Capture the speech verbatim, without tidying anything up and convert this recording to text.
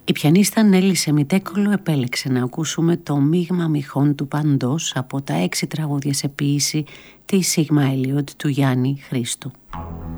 Η πιανίστα Νέλη Σεμιτέκολου επέλεξε να ακούσουμε το μείγμα μυχών του Παντός από τα έξι τραγούδια σε ποίηση της Σίγμα Έλιοτ του Γιάννη Χρήστου.